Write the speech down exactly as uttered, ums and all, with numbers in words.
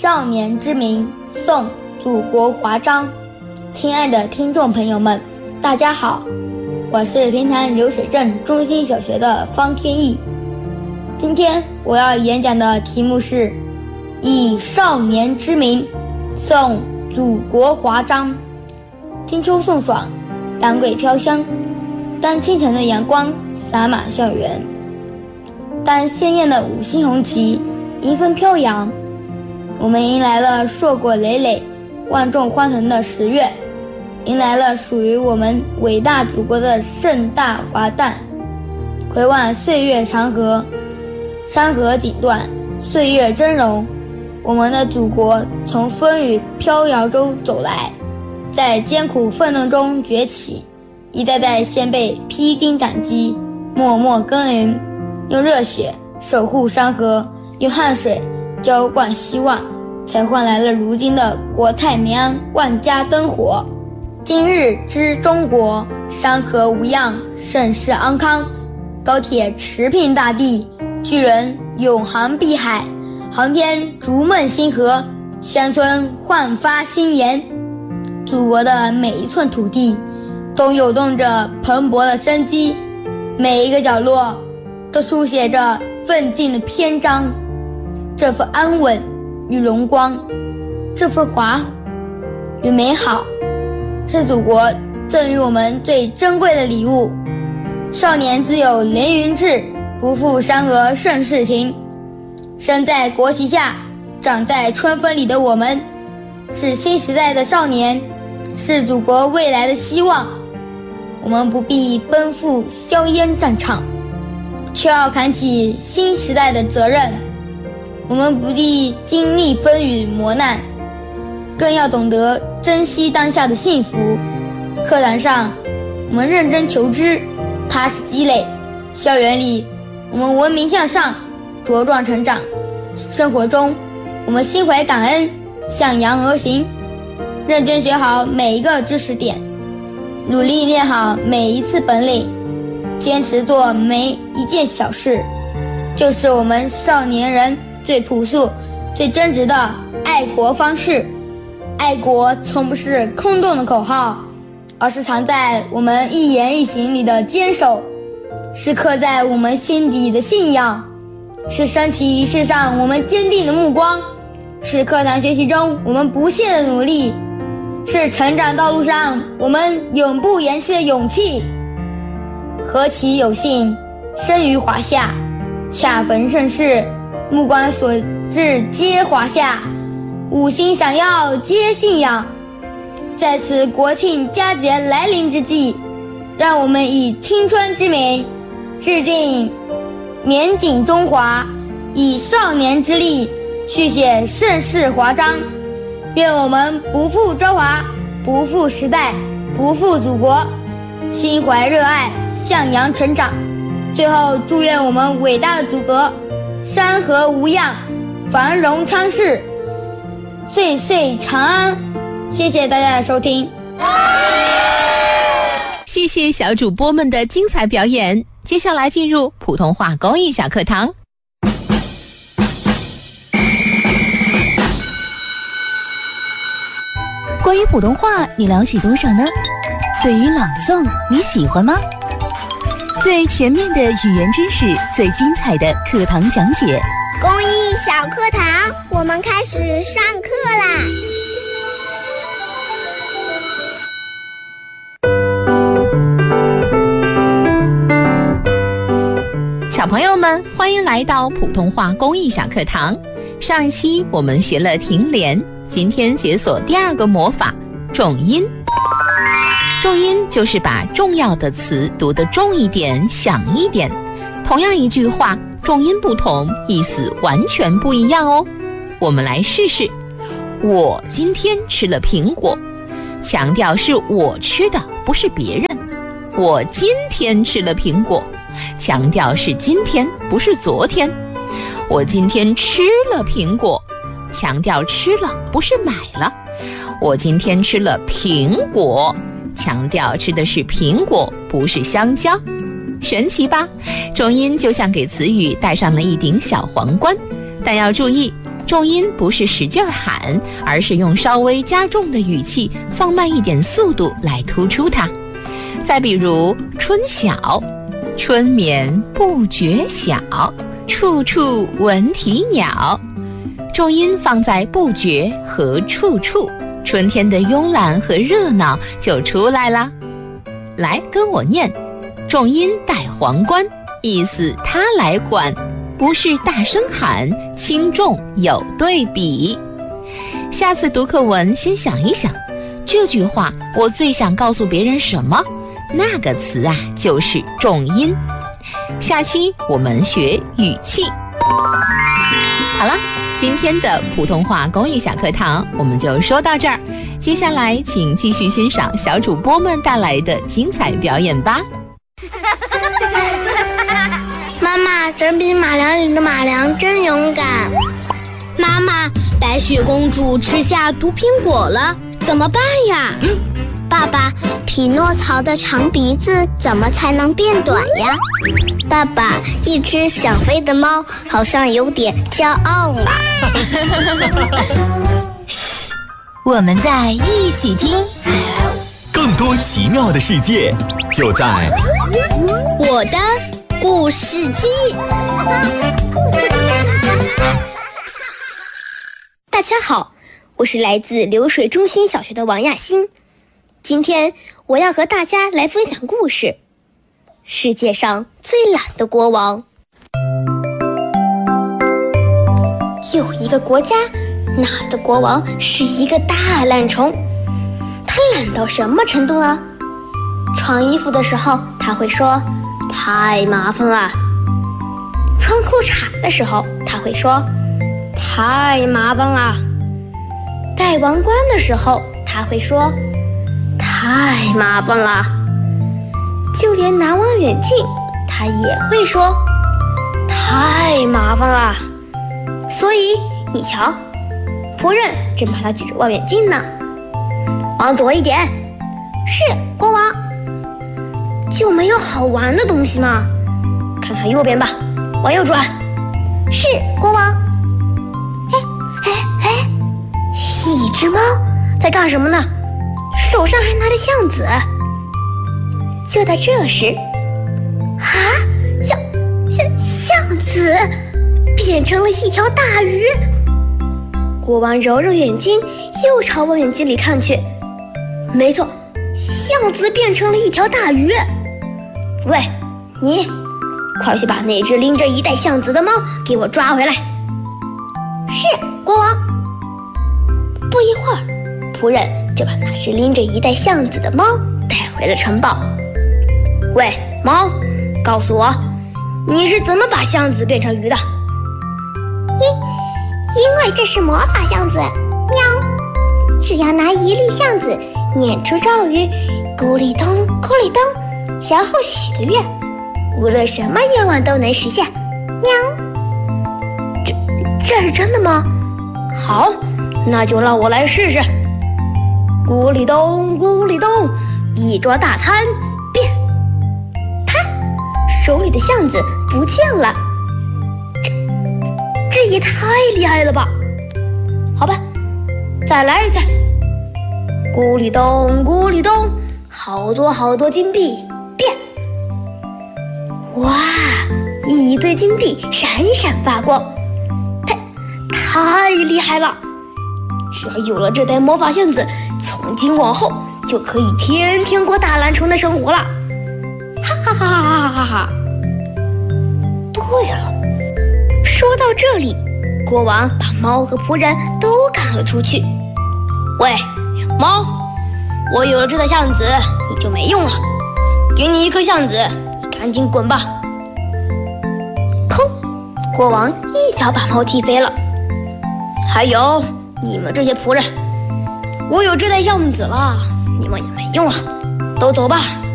少年之名，宋·祖国华章。亲爱的听众朋友们，大家好，我是平潭流水镇中心小学的方天意。今天我要演讲的题目是以少年之名，宋·祖国华章。金秋送爽，丹桂飘香，当清晨的阳光洒满校园，当鲜艳的五星红旗迎风飘扬，我们迎来了硕果累累、万众欢腾的十月，迎来了属于我们伟大祖国的盛大华诞。回望岁月长河，山河锦断，岁月峥嵘，我们的祖国从风雨飘摇中走来，在艰苦奋斗中崛起，一代代先辈披荆斩棘，默默耕耘，用热血守护山河，用汗水浇灌希望，才换来了如今的国泰民安，万家灯火。今日之中国，山河无恙，盛世安康，高铁驰骋大地，巨人永航碧海，航天逐梦星河，乡村焕发新颜。祖国的每一寸土地都涌动着蓬勃的生机，每一个角落都书写着奋进的篇章。这份安稳与荣光，这份华与美好，是祖国赠予我们最珍贵的礼物。少年自有凌云志，不负山河盛世情。生在国旗下，长在春风里的我们，是新时代的少年，是祖国未来的希望。我们不必奔赴硝烟战场，却要扛起新时代的责任。我们不必经历风雨磨难，更要懂得珍惜当下的幸福。课堂上，我们认真求知，踏实积累；校园里，我们文明向上，茁壮成长；生活中，我们心怀感恩，向阳而行。认真学好每一个知识点，努力练好每一次本领，坚持做每一件小事，就是我们少年人最朴素、最真挚的爱国方式。爱国从不是空洞的口号，而是藏在我们一言一行里的坚守，是刻在我们心底的信仰，是升旗仪式上我们坚定的目光，是课堂学习中我们不懈的努力，是成长道路上我们永不言弃的勇气。何其有幸生于华夏，恰逢盛世，目光所至皆华夏，五星闪耀皆信仰。在此国庆佳节来临之际，让我们以青春之名致敬年仅中华，以少年之力续写盛世华章。愿我们不负朝华，不负时代，不负祖国，心怀热爱，向阳成长。最后祝愿我们伟大的祖国山河无恙，繁荣昌盛，岁岁长安。谢谢大家的收听。 谢谢小主播们的精彩表演。接下来进入普通话公益小课堂。 关于普通话你了解多少呢？对于朗诵你喜欢吗？最全面的语言知识，最精彩的课堂讲解。 公益小课堂，我们开始上课啦！ 小朋友们，欢迎来到普通话公益小课堂。上一期我们学了停连，今天解锁第二个魔法重音。重音就是把重要的词读得重一点、响一点。同样一句话，重音不同，意思完全不一样哦。我们来试试。我今天吃了苹果，强调是我吃的，不是别人。我今天吃了苹果，强调是今天，不是昨天。我今天吃了苹果，强调吃了，不是买了。我今天吃了苹果，强调吃的是苹果，不是香蕉。神奇吧？重音就像给词语戴上了一顶小皇冠，但要注意， 重音不是使劲喊，而是用稍微加重的语气，放慢一点速度来突出它。再比如春晓，春眠不觉晓，处处闻啼鸟。重音放在不觉和处处，春天的慵懒和热闹就出来了。来跟我念，重音带皇冠，意思他来管，不是大声喊，轻重有对比。下次读课文先想一想，这句话我最想告诉别人什么？那个词啊，就是重音。下期我们学语气。好了，今天的普通话公益小课堂我们就说到这儿，接下来请继续欣赏小主播们带来的精彩表演吧。 妈妈，整笔马良里的马良真勇敢。 妈妈，白雪公主吃下毒苹果了，怎么办呀？ 爸爸，匹诺曹的长鼻子怎么才能变短呀？爸爸，一只想飞的猫好像有点骄傲了。 嘘，我们在一起听。 更多奇妙的世界就在我的故事机。 大家好，我是来自流水中心小学的王亚欣。今天我要和大家来分享故事，世界上最懒的国王。有一个国家，那儿的国王是一个大懒虫。他懒到什么程度呢？穿衣服的时候他会说太麻烦了，穿裤衩的时候他会说太麻烦了，戴王冠的时候他会说太麻烦了，就连拿望远镜他也会说太麻烦了。所以你瞧，仆人正把他举着望远镜呢。往左一点。是，国王。就没有好玩的东西吗？看看右边吧，往右转。是，国王。哎哎哎，一只猫在干什么呢？手上还拿着橡子。就在这时，啊，橡橡橡子变成了一条大鱼。国王揉揉眼睛，又朝望远镜里看去。没错，橡子变成了一条大鱼。喂，你快去把那只拎着一袋橡子的猫给我抓回来。是，国王。不一会儿，仆人就把那只拎着一袋橡子的猫带回了城堡。喂，猫，告诉我，你是怎么把橡子变成鱼的？ 因因为这是魔法橡子，喵！只要拿一粒橡子念出咒语，咕哩咚咕哩咚，然后许个愿，无论什么愿望都能实现，喵！ 这这是真的吗？好，那就让我来试试。咕哩咚咕哩咚，一桌大餐变。啪，手里的橡子不见了。这这也太厉害了吧！好吧，再来一次。咕哩咚咕哩咚，好多好多金币变。哇，一堆金币闪闪发光，太太厉害了！只要有了这袋魔法橡子，从今往后就可以天天过大懒虫的生活了。哈哈哈哈哈哈哈！对了，说到这里，国王把猫和仆人都赶了出去。喂，猫，我有了这袋橡子，你就没用了。给你一颗橡子，你赶紧滚吧！砰！国王一脚把猫踢飞了。还有你们这些仆人，我有这袋橡子了，你们也没用了，都走吧。